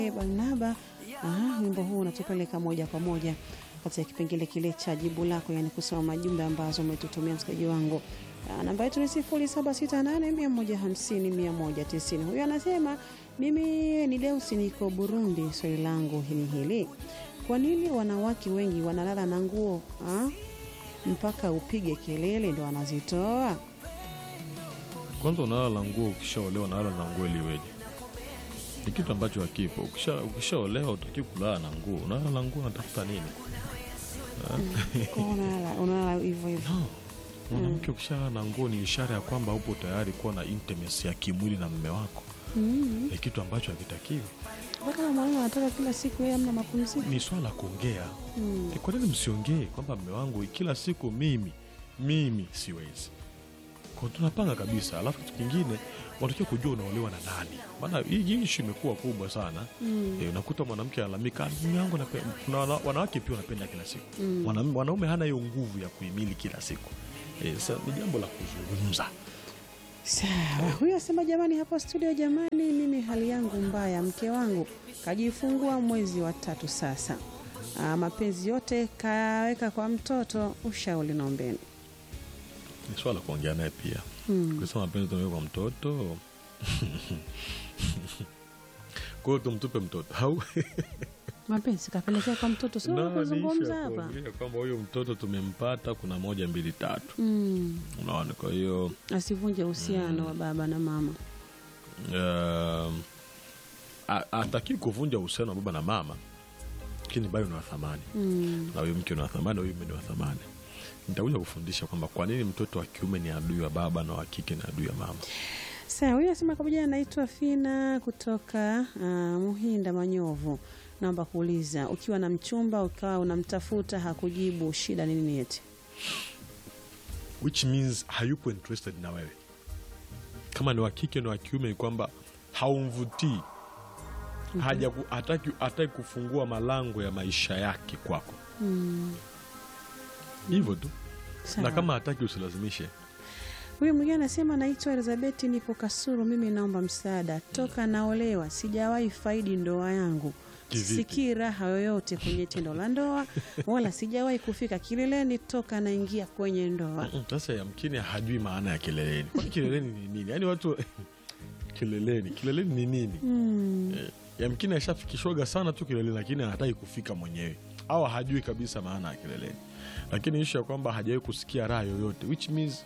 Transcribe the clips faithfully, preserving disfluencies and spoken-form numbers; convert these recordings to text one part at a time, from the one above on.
Barnaba. Ah, wimbo huu unatupeleka moja kwa moja katika kipengele kile cha jibu lako, yani kusoma majumbe ambazo umetutumia msikilizaji wangu. Namba yetu ni sifuri saba sita nane mia moja hamsini mia moja tisini. Huyu anasema mimi ni Deusi, niko Burundi. Swali langu hili hili: kwa nini wanawake wengi wanalala na nguo ah, mpaka upige kelele ndo wanazitoa? Kwanza unalala na nguo, ukishaolewa unalala na nguo iliweje? Ni kitu ambacho hakipo. Ukisha ukishaolewa utaki kulala na nguo. Unalala na nguo unatafuta nini? Kwa unalala unalala hivyo hivyo. Mwanamke mm. ukishalala na nguo ni ishara ya kwamba upo tayari kuwa na intimacy ya kimwili na mume wako. Mm. Ni kitu ambacho hakitakiwi. Kama mwanaume anataka kila siku yeye amna mapumziko. Ni swala kuongea. Mm. Kwa nini msiongee kwamba mume wangu kila siku mimi mimi siwezi? Kwa tunapanga kabisa. Alafu kitu kingine watakiwa kujua unaolewa na nani. Maana hii issue imekuwa kubwa sana. Mm. E, unakuta mwanamke analalamika mume wangu anapenda. Kuna wanawake pia wanapenda kila siku. Mm. Wanaume hana hiyo nguvu ya kuhimili kila siku. E, sasa ni jambo la kuzungumza. Sawa. Huyu asema jamani hapo studio, jamani mimi hali yangu mbaya, mke wangu kajifungua mwezi wa tatu sasa. Aa, mapenzi yote kaweka kwa mtoto, ushauri naombeni. Ni swala kuongea naye pia. Mm. Kusema mapenzi tunaweka kwa mtoto. Kwa hiyo tumtupe mtoto. Au mapenzi kapelekea kwa mtoto, sio kuzungumza hapa. Ndio kwamba huyo mtoto tumempata kuna moja mbili tatu. Mm. Unaona, kwa hiyo asivunje uhusiano mm. wa baba na mama. Uh, ataki kuvunja uhusiano wa baba na mama, lakini bado ni wa thamani. Mm. Na huyo mke ni wa thamani, huyo mume ni wa thamani. Nitakuja kufundisha kwamba kwa nini mtoto wa kiume ni adui wa baba na wa kike ni adui wa mama. Sawa, huyu anasema kwa jina anaitwa Fina kutoka uh, Muhinda Manyovu. Naomba kuuliza, ukiwa na mchumba ukawa unamtafuta hakujibu, shida ni nini eti? Which means hayupo interested na wewe. Kama ni wa kike na wa kiume ni kwamba haumvutii. Mm-hmm. Haja hataki hataki kufungua malango ya maisha yake kwako. Mm. Hivyo tu. Sawa. Na kama hataki usilazimishe. Huyu mwingine anasema naitwa Elizabeth, nipo Kasuru, mimi naomba msaada. Toka naolewa sijawahi faidi ndoa yangu. Sikii raha yoyote kwenye tendo la ndoa wala sijawahi kufika kileleni toka naingia kwenye ndoa. Sasa yamkini hajui maana ya kileleni. Kwa kileleni ni nini? Yaani watu kileleni, kileleni ni nini? Mm. Eh, yamkini ashafikishwaga sana tu kileleni lakini hataki kufika mwenyewe. Au hajui kabisa maana ya kileleni. Lakini issue ya kwamba hajawahi kusikia raha yoyote, which means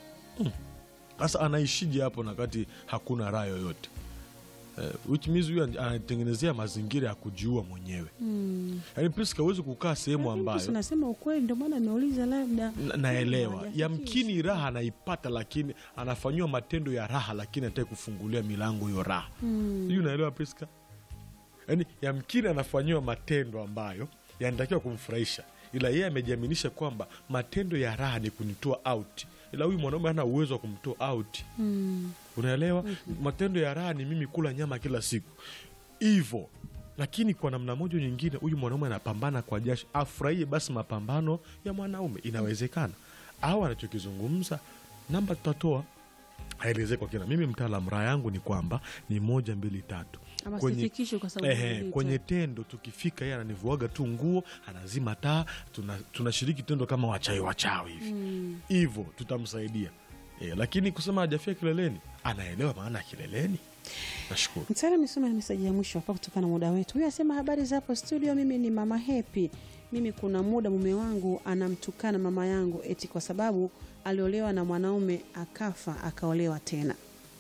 sasa mm, anaishije hapo na kati hakuna raha yoyote? Uh, which means huyu anatengenezea mazingira ya kujiua mwenyewe. Mm. Yaani Priska hawezi kukaa sehemu ambayo Sasa nasema ukweli, ndio maana nimeuliza labda. Na, naelewa. Yamkini raha anaipata lakini anafanywa matendo ya raha lakini hataki kufungulia milango hiyo raha. Mm. Hiyo unaelewa Priska? Yaani yamkini anafanywa matendo ambayo yanatakiwa kumfurahisha, ila yeye amejiaminisha kwamba matendo ya raha ni kunitoa out. Ila huyu mwanaume hana uwezo wa kumtoa out. Mm. Unaelewa? Mm-hmm. Matendo ya raha ni mimi kula nyama kila siku. Hivyo. Lakini kwa namna moja nyingine huyu mwanaume anapambana kwa jasho, afurahie basi mapambano ya mwanaume. Inawezekana. Au anachokizungumza namba tutatoa aeleze kwa kina. Mimi mtaalamu, raha yangu ni kwamba ni moja mbili tatu. Kwenye, kwa sababu eh, kwenye tendo tukifika yeye ananivuaga tu nguo, anazima taa, tunashiriki tuna tendo kama wachawi wachawi hivi. Mm. Hivyo tutamsaidia. Eh, lakini kusema hajafia kileleni, anaelewa maana ya kileleni. Nashukuru. Mtara nisome message ya mwisho hapa kutokana na muda wetu. Huyu anasema habari za hapo studio, mimi ni Mama Happy. Mimi kuna muda mume wangu anamtukana mama yangu eti kwa sababu aliolewa na mwanaume akafa akaolewa tena.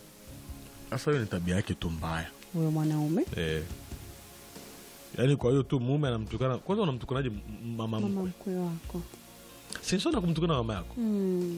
Sasa hiyo ni tabia yake tu mbaya. Huyo mwanaume? Eh. Yaani kwa hiyo tu mume anamtukana. Kwanza unamtukanaje mama mkwe? Mama mkwe wako. Si sana kumtukana mama yako. Mm.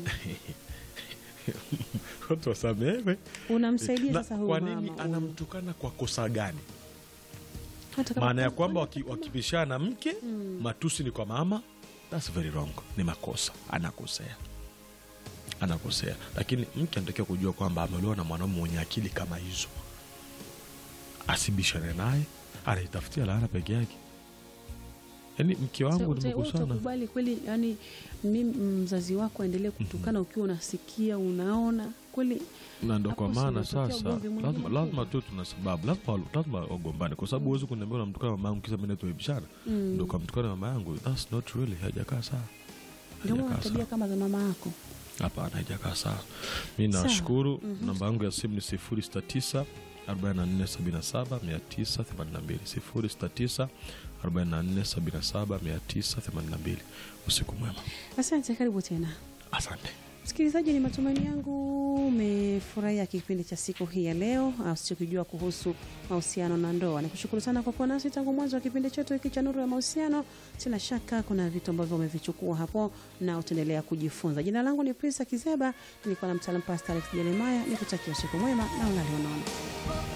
Watu wasamehe. Unamsaidia sasa huyo mama. Kwa nini anamtukana kwa kosa gani? Maana ya kwamba wakipishana mke, mm, matusi ni kwa mama, that's very wrong. Ni makosa, anakosea. Anakosea. Lakini mke anatakiwa kujua kwamba ameolewa na mwanaume mwenye akili kama hizo. Asibishane naye, anaitafutia laana peke yake. Yaani mke wangu So, nimekosana. utakubali kweli yani mimi mzazi wako aendelee kutukana ukiwa unasikia unaona kweli? Na ndo kwa Hapo maana si unatokea sasa ugomvi mwingine lazima lazima tu tuna sababu, lazima lazima wagombane, kwa sababu huwezi kuniambia unamtukana mama yangu kisa mimi naitwa Ibishana ndio kamtukana mama yangu. That's not really, haijakaa sawa. ndio Haijakaa tabia sawa. kama za mama yako. Hapana, haijakaa sawa. Mimi Sawa. nashukuru. Namba yangu ya simu ni sifuri sita tisa arobaini na nne sabini na saba mia tisa themanini na mbili sifuri sita tisa arobaini na nne sabini na saba mia tisa themanini na mbili. Usiku mwema. Asante, karibu tena. Asante. Msikilizaji, ni matumaini yangu umefurahia kipindi cha siku hii ya leo, usichokijua kuhusu mahusiano na ndoa. Nikushukuru sana kwa kuwa nasi tangu mwanzo wa kipindi chetu hiki cha Nuru ya Mahusiano. Sina shaka kuna vitu ambavyo umevichukua hapo na utaendelea kujifunza. Jina langu ni Prisa Kizeba, nilikuwa na mtaalamu Pastor Alex Jeremiah. Nikutakia usiku mwema na ulale unono.